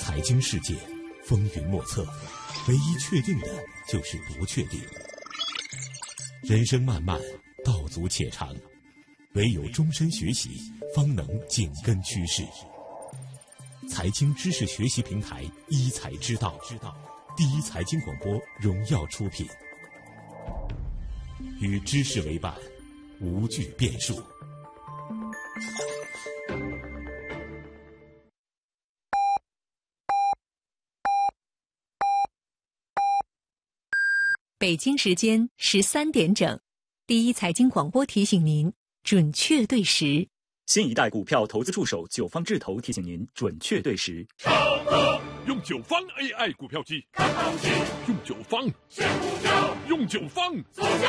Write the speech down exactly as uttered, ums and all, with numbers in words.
财经世界风云莫测，唯一确定的就是不确定。人生漫漫，道阻且长，唯有终身学习，方能紧跟趋势。财经知识学习平台一财之道，第一财经广播荣耀出品，与知识为伴，无惧变数。 北京时间十三点整，第一财经广播提醒您准确对时。 新一代股票投资助手九方智投提醒您准确对时。 超哥用九方 A I 股票机，看行情；用九方选股票，用九方。